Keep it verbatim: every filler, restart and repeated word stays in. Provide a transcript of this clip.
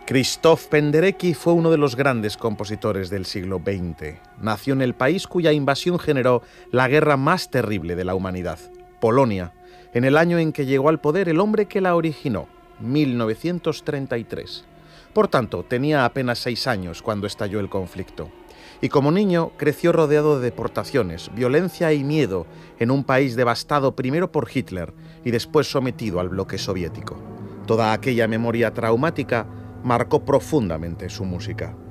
Krzysztof Penderecki fue uno de los grandes compositores del siglo veinte. Nació en el país cuya invasión generó la guerra más terrible de la humanidad, Polonia, en el año en que llegó al poder el hombre que la originó, mil novecientos treinta y tres. Por tanto, tenía apenas seis años cuando estalló el conflicto. Y como niño creció rodeado de deportaciones, violencia y miedo en un país devastado primero por Hitler y después sometido al bloque soviético. Toda aquella memoria traumática marcó profundamente su música.